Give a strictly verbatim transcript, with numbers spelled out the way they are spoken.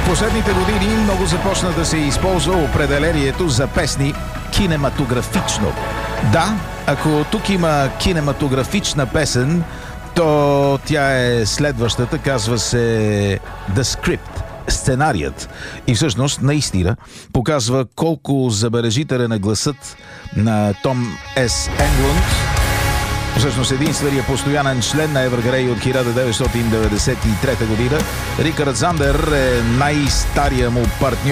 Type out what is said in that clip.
последните години много започна да се използва определението за песни кинематографично. Да, ако тук има кинематографична песен, то тя е следващата, казва се The Script, сценарият. И всъщност, наистина, показва колко забележителен е гласът на Том С. Енглунд. Всъщност единственият постоянен член на Evergrey от хиляда деветстотин деветдесет и трета година. Рикард Зандер е най-стария му партньор